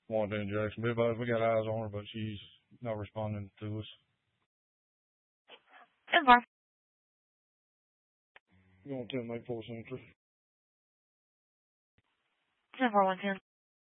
Wanted in Jacksonville, but we got eyes on her, but she's not responding to us. 10-4. You want 10 make 4 Central? 10-4, 110.